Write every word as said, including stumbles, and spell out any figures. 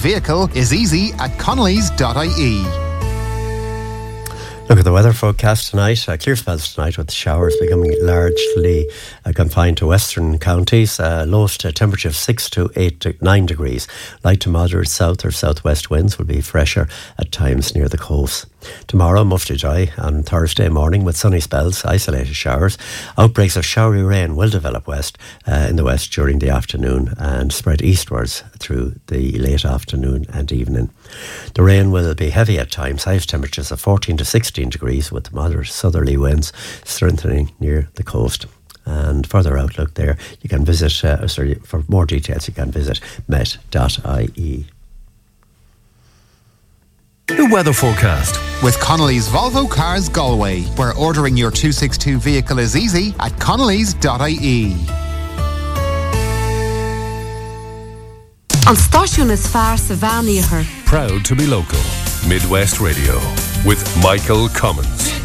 vehicle is easy at connellys dot I E. Look at the weather forecast tonight. Uh, clear spells tonight with showers becoming largely uh, confined to western counties. Uh, lowest uh, temperature of six to eight to nine degrees. Light to moderate south or southwest winds will be fresher at times near the coast. Tomorrow, mostly dry on Thursday morning with sunny spells, isolated showers. Outbreaks of showery rain will develop west uh, in the west during the afternoon and spread eastwards through the late afternoon and evening. The rain will be heavy at times, highest temperatures of fourteen to sixteen degrees with moderate southerly winds strengthening near the coast. And further outlook there, you can visit, uh, sorry, for more details, you can visit met dot I E. The weather forecast with Connelly's Volvo Cars Galway, where ordering your two sixty-two vehicle is easy at connellys dot I E. An stáisiún is fearr sa bhean iarthar. Proud to be local. Midwest Radio with Michael Cummins.